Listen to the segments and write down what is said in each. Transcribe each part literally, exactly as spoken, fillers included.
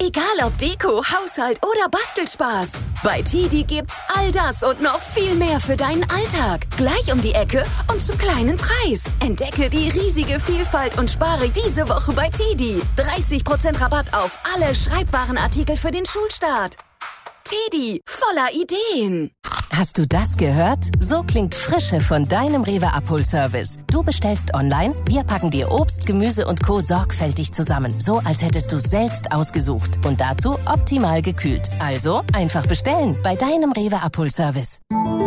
Egal ob Deko, Haushalt oder Bastelspaß. Bei Tedi gibt's all das und noch viel mehr für deinen Alltag. Gleich um die Ecke und zum kleinen Preis. Entdecke die riesige Vielfalt und spare diese Woche bei Tedi. dreißig Prozent Rabatt auf alle Schreibwarenartikel für den Schulstart. Tedi, voller Ideen. Hast du das gehört? So klingt Frische von deinem Rewe-Abholservice. Du bestellst online, wir packen dir Obst, Gemüse und Co. sorgfältig zusammen. So, als hättest du selbst ausgesucht. Und dazu optimal gekühlt. Also einfach bestellen bei deinem Rewe-Abholservice.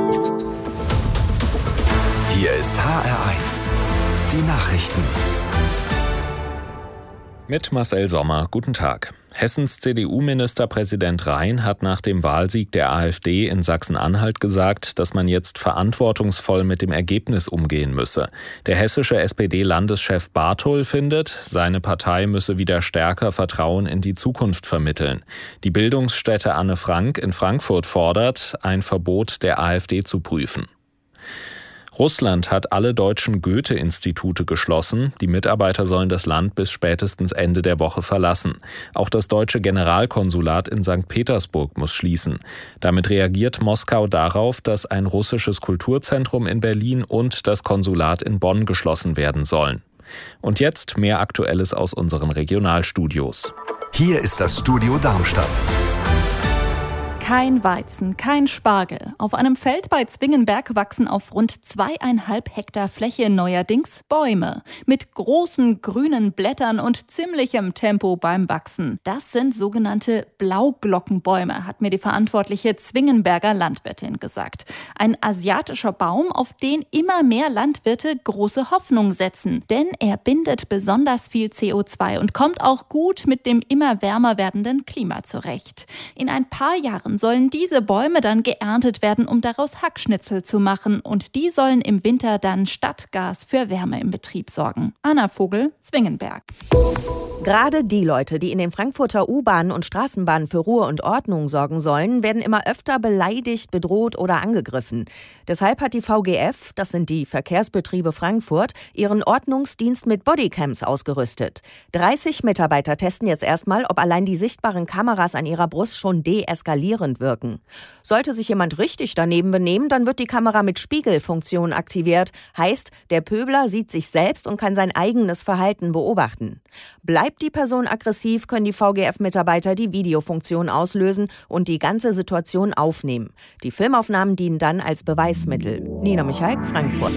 Hier ist H R eins. Die Nachrichten. Mit Marcel Sommer. Guten Tag. Hessens C D U-Ministerpräsident Rhein hat nach dem Wahlsieg der AfD in Sachsen-Anhalt gesagt, dass man jetzt verantwortungsvoll mit dem Ergebnis umgehen müsse. Der hessische S P D-Landeschef Barthol findet, seine Partei müsse wieder stärker Vertrauen in die Zukunft vermitteln. Die Bildungsstätte Anne Frank in Frankfurt fordert, ein Verbot der AfD zu prüfen. Russland hat alle deutschen Goethe-Institute geschlossen. Die Mitarbeiter sollen das Land bis spätestens Ende der Woche verlassen. Auch das deutsche Generalkonsulat in Sankt Petersburg muss schließen. Damit reagiert Moskau darauf, dass ein russisches Kulturzentrum in Berlin und das Konsulat in Bonn geschlossen werden sollen. Und jetzt mehr Aktuelles aus unseren Regionalstudios. Hier ist das Studio Darmstadt. Kein Weizen, kein Spargel. Auf einem Feld bei Zwingenberg wachsen auf rund zweieinhalb Hektar Fläche neuerdings Bäume. Mit großen grünen Blättern und ziemlichem Tempo beim Wachsen. Das sind sogenannte Blauglockenbäume, hat mir die verantwortliche Zwingenberger Landwirtin gesagt. Ein asiatischer Baum, auf den immer mehr Landwirte große Hoffnung setzen. Denn er bindet besonders viel C O zwei und kommt auch gut mit dem immer wärmer werdenden Klima zurecht. In ein paar Jahren sollen diese Bäume dann geerntet werden, um daraus Hackschnitzel zu machen. Und die sollen im Winter dann statt Gas für Wärme im Betrieb sorgen. Anna Vogel, Zwingenberg. Gerade die Leute, die in den Frankfurter U-Bahnen und Straßenbahnen für Ruhe und Ordnung sorgen sollen, werden immer öfter beleidigt, bedroht oder angegriffen. Deshalb hat die V G F, das sind die Verkehrsbetriebe Frankfurt, ihren Ordnungsdienst mit Bodycams ausgerüstet. dreißig Mitarbeiter testen jetzt erstmal, ob allein die sichtbaren Kameras an ihrer Brust schon deeskalierend wirken. Sollte sich jemand richtig daneben benehmen, dann wird die Kamera mit Spiegelfunktion aktiviert. Heißt, der Pöbler sieht sich selbst und kann sein eigenes Verhalten beobachten. Bleibt die Person aggressiv, können die V G F-Mitarbeiter die Videofunktion auslösen und die ganze Situation aufnehmen. Die Filmaufnahmen dienen dann als Beweismittel. Nina Michalk, Frankfurt.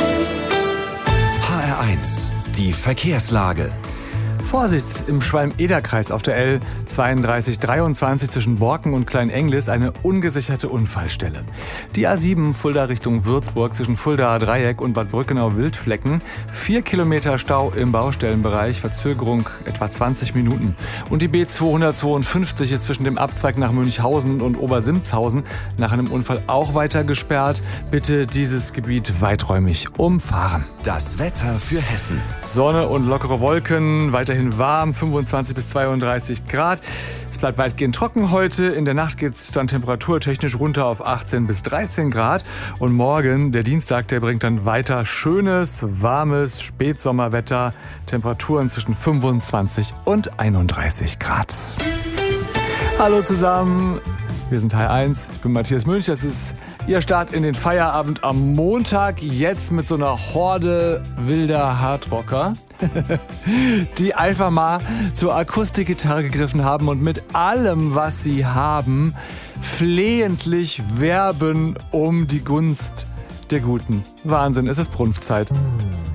H R eins. Die Verkehrslage. Vorsicht im Schwalm-Eder-Kreis auf der L zweiunddreißig dreiundzwanzig zwischen Borken und Klein-Englis eine ungesicherte Unfallstelle. Die A sieben Fulda Richtung Würzburg zwischen Fuldaer Dreieck und Bad Brückenau-Wildflecken. Vier Kilometer Stau im Baustellenbereich, Verzögerung etwa zwanzig Minuten. Und die B zweihundertzweiundfünfzig ist zwischen dem Abzweig nach Münchhausen und Obersimzhausen nach einem Unfall auch weiter gesperrt. Bitte dieses Gebiet weiträumig umfahren. Das Wetter für Hessen. Sonne und lockere Wolken, weiterhin warm, fünfundzwanzig bis zweiunddreißig Grad. Es bleibt weitgehend trocken heute. In der Nacht geht es dann temperaturtechnisch runter auf achtzehn bis dreizehn Grad. Und morgen, der Dienstag, der bringt dann weiter schönes, warmes Spätsommerwetter. Temperaturen zwischen fünfundzwanzig und einunddreißig Grad. Hallo zusammen, wir sind H R eins. Ich bin Matthias Münch. Das ist Ihr Start in den Feierabend am Montag. Jetzt mit so einer Horde wilder Hardrocker, die einfach mal zur Akustikgitarre gegriffen haben und mit allem, was sie haben, flehentlich werben um die Gunst der Guten. Wahnsinn, es ist Prunfzeit.